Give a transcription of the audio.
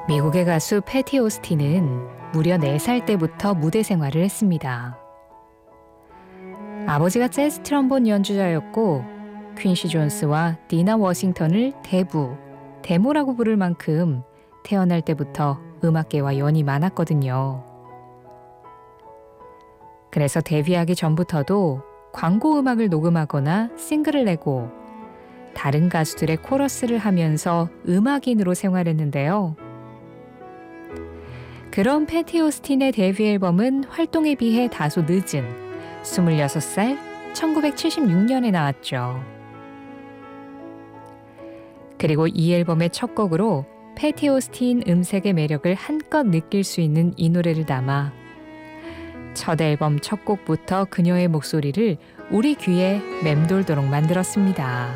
미국의 가수 패티 오스틴은 무려 4살 때부터 무대 생활을 했습니다. 아버지가 재즈 트럼본 연주자였고 퀸시 존스와 디나 워싱턴을 데모라고 부를 만큼 태어날 때부터 음악계와 연이 많았거든요. 그래서 데뷔하기 전부터도 광고 음악을 녹음하거나 싱글을 내고 다른 가수들의 코러스를 하면서 음악인으로 생활했는데요. 그런 패티 오스틴의 데뷔 앨범은 활동에 비해 다소 늦은 26살 1976년에 나왔죠. 그리고 이 앨범의 첫 곡으로 패티 오스틴 음색의 매력을 한껏 느낄 수 있는 이 노래를 담아 첫 앨범 첫 곡부터 그녀의 목소리를 우리 귀에 맴돌도록 만들었습니다.